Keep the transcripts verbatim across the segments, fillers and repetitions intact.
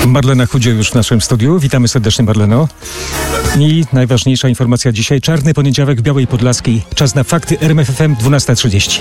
Marlena Chudzie już w naszym studiu. Witamy serdecznie, Marleno. I najważniejsza informacja dzisiaj. Czarny poniedziałek w Białej Podlaskiej. Czas na fakty. R M F F M dwunasta trzydzieści.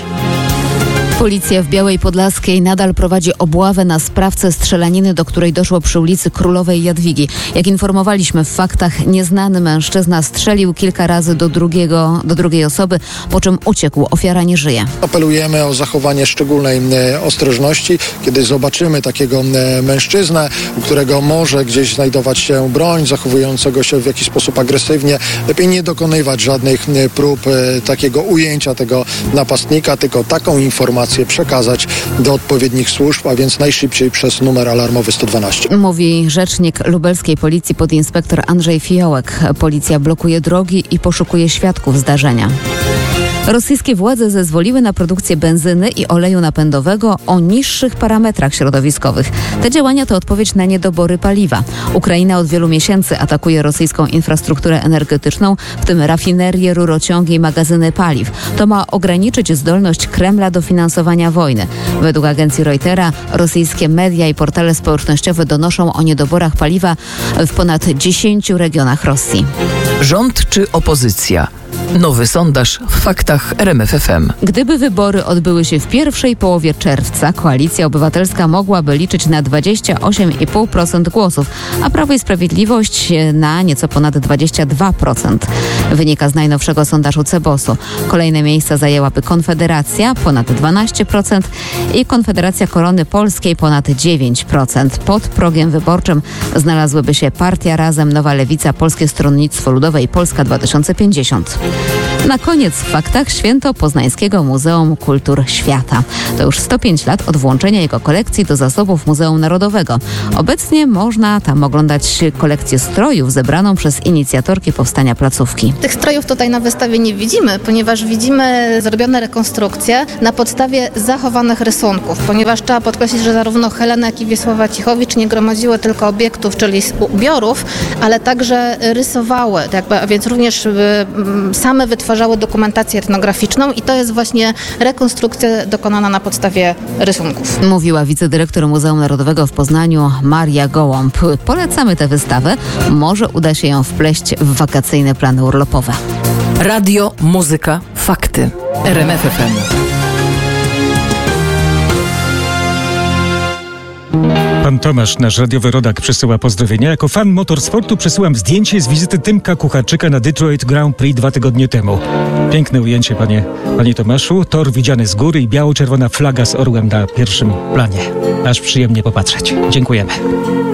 Policja w Białej Podlaskiej nadal prowadzi obławę na sprawcę strzelaniny, do której doszło przy ulicy Królowej Jadwigi. Jak informowaliśmy w faktach, nieznany mężczyzna strzelił kilka razy do, drugiego, do drugiej osoby, po czym uciekł. Ofiara nie żyje. Apelujemy o zachowanie szczególnej e, ostrożności, kiedy zobaczymy takiego e, mężczyznę, u którego może gdzieś znajdować się broń, zachowującego się w jakiś sposób agresywnie. Lepiej nie dokonywać żadnych e, prób e, takiego ujęcia tego napastnika, tylko taką informację przekazać do odpowiednich służb, a więc najszybciej przez numer alarmowy sto dwanaście. Mówi rzecznik lubelskiej policji podinspektor Andrzej Fiołek. Policja blokuje drogi i poszukuje świadków zdarzenia. Rosyjskie władze zezwoliły na produkcję benzyny i oleju napędowego o niższych parametrach środowiskowych. Te działania to odpowiedź na niedobory paliwa. Ukraina od wielu miesięcy atakuje rosyjską infrastrukturę energetyczną, w tym rafinerie, rurociągi i magazyny paliw. To ma ograniczyć zdolność Kremla do finansowania wojny. Według agencji Reutera rosyjskie media i portale społecznościowe donoszą o niedoborach paliwa w ponad dziesięciu regionach Rosji. Rząd czy opozycja? Nowy sondaż w faktach R M F F M. Gdyby wybory odbyły się w pierwszej połowie czerwca, Koalicja Obywatelska mogłaby liczyć na dwadzieścia osiem i pół procent głosów, a Prawo i Sprawiedliwość na nieco ponad dwadzieścia dwa procent. Wynika z najnowszego sondażu Cebosu. Kolejne miejsca zajęłaby Konfederacja ponad dwanaście procent i Konfederacja Korony Polskiej ponad dziewięć procent. Pod progiem wyborczym znalazłyby się Partia Razem, Nowa Lewica, Polskie Stronnictwo Ludowe i Polska dwa tysiące pięćdziesiąt. Na koniec w faktach święto Poznańskiego Muzeum Kultur Świata. To już sto pięć lat od włączenia jego kolekcji do zasobów Muzeum Narodowego. Obecnie można tam oglądać kolekcję strojów zebraną przez inicjatorki powstania placówki. Tych strojów tutaj na wystawie nie widzimy, ponieważ widzimy zrobione rekonstrukcje na podstawie zachowanych rysunków, ponieważ trzeba podkreślić, że zarówno Helena, jak i Wiesława Cichowicz nie gromadziły tylko obiektów, czyli ubiorów, ale także rysowały, jakby, a więc również same wytwarzały dokumentację etnograficzną i to jest właśnie rekonstrukcja dokonana na podstawie rysunków. Mówiła wicedyrektor Muzeum Narodowego w Poznaniu Maria Gołąb. Polecamy tę wystawę. Może uda się ją wpleść w wakacyjne plany urlopowe. Radio, muzyka, fakty. R M F F M. Pan Tomasz, nasz radiowy rodak, przesyła pozdrowienia. Jako fan motorsportu przesyłam zdjęcie z wizyty Tymka Kucharczyka na Detroit Grand Prix dwa tygodnie temu. Piękne ujęcie, panie, panie Tomaszu. Tor widziany z góry i biało-czerwona flaga z orłem na pierwszym planie. Aż przyjemnie popatrzeć. Dziękujemy.